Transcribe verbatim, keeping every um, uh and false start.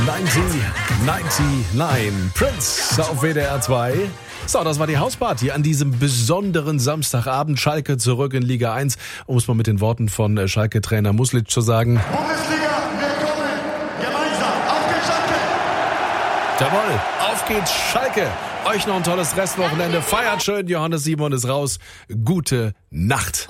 neunzig neun Prince auf W D R zwei. So, das war die Hausparty an diesem besonderen Samstagabend. Schalke zurück in Liga eins, um es mal mit den Worten von Schalke-Trainer Muslic zu sagen. Bundesliga, willkommen, gemeinsam, auf geht's Schalke! Jawohl, auf geht's Schalke! Euch noch ein tolles Restwochenende. Feiert schön, Johannes Simon ist raus. Gute Nacht.